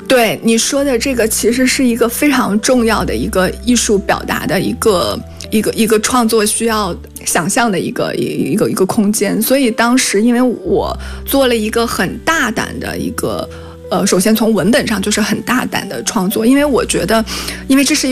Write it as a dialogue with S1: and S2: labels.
S1: 对你说的这个，其实是一个非常重要的一个艺术表达的一个创作需要想象的一个空间。所以当时因为我做了一个很大胆的一个首先从文本上就是很大胆的创作，因为我觉得，因为这是